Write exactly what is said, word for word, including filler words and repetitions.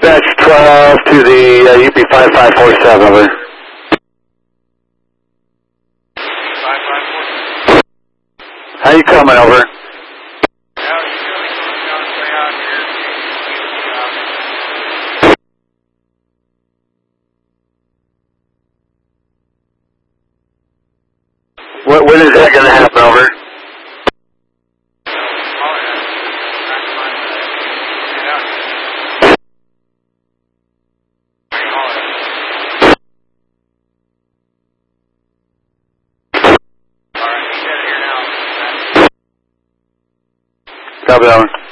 Dispatch twelve to the uh, U P five five four seven, over. five five four. How you coming, over? How are you doing? We're going to stay out here. What, when is that going to happen, over? Copy, over.